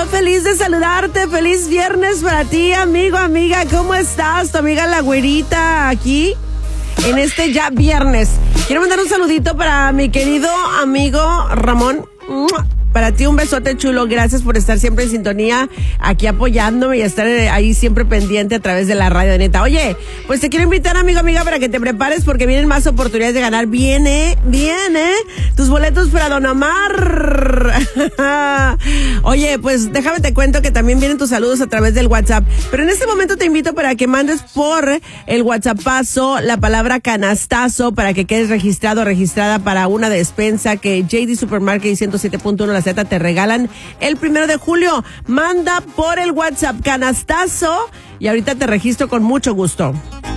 feliz de saludarte. Feliz viernes para ti, amigo, amiga. ¿Cómo estás? Tu amiga la güerita aquí en este ya viernes. Quiero mandar un saludito para mi querido amigo Ramón. Para ti un besote chulo, gracias por estar siempre en sintonía, aquí apoyándome y estar ahí siempre pendiente a través de la radio de Neta. Oye, pues te quiero invitar, amigo, amiga, para que te prepares porque vienen más oportunidades de ganar. Viene tus boletos para Don Omar. Oye, pues déjame te cuento que también vienen tus saludos a través del WhatsApp, pero en este momento te invito para que mandes por el WhatsAppazo la palabra canastazo para que quedes registrado o registrada para una despensa que JD Supermarket y 107.1 La Z te regalan el 1 de julio. Manda por el WhatsApp canastazo y ahorita te registro con mucho gusto.